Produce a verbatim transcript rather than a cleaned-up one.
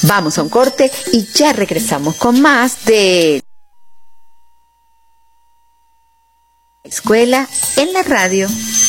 Vamos a un corte y ya regresamos con más de Escuela en la Radio.